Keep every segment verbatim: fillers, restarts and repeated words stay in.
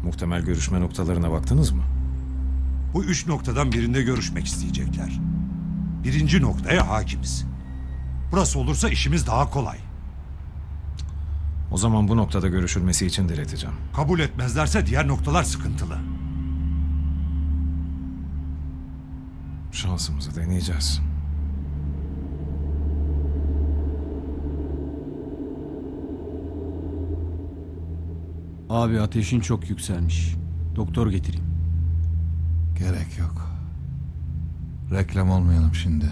Muhtemel görüşme noktalarına baktınız mı? Bu üç noktadan birinde görüşmek isteyecekler. Birinci noktaya hakimiz. Burası olursa işimiz daha kolay. O zaman bu noktada görüşülmesi için direteceğim. Kabul etmezlerse diğer noktalar sıkıntılı. Şansımızı deneyeceğiz. Abi ateşin çok yükselmiş. Doktor getireyim. Gerek yok. Reklam olmayalım şimdi.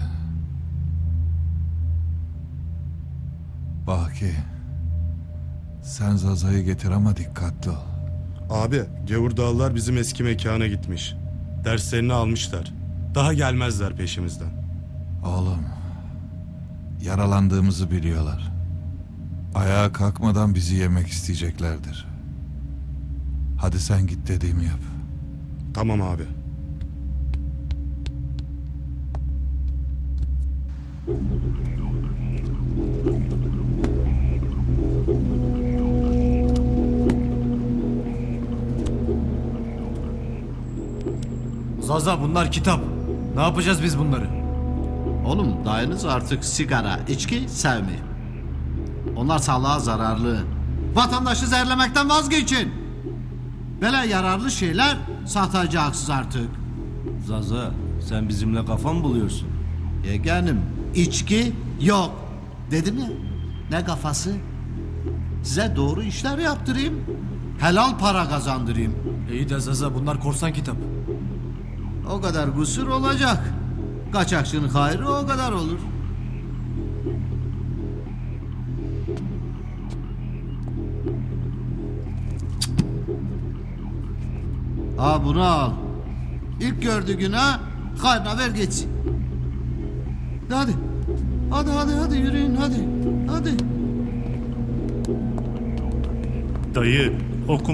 Baki, sen Zaza'yı getir ama dikkatli ol. Abi, Gavur Dağlılar bizim eski mekana gitmiş. Derslerini almışlar. Daha gelmezler peşimizden. Oğlum, yaralandığımızı biliyorlar. Ayağa kalkmadan bizi yemek isteyeceklerdir. Hadi sen git dediğimi yap. Tamam abi. Zaza bunlar kitap. Ne yapacağız biz bunları? Oğlum dayınız artık sigara, içki sevmiyor. Onlar sağlığa zararlı. Vatandaşı zehirlemekten vazgeçin. Böyle yararlı şeyler satacaksınız artık. Zaza sen bizimle kafa mı buluyorsun? Yeğenim içki yok. Dedim ya, ne kafası? Size doğru işler yaptırayım. Helal para kazandırayım. İyi de Zaza bunlar korsan kitap. O kadar gusur olacak. Kaçakçının hayrı o kadar olur. Ha bunu al. İlk gördüğü güne hayrına ver geçsin. Hadi. Hadi hadi hadi yürüyün hadi. Hadi. Dayı, okum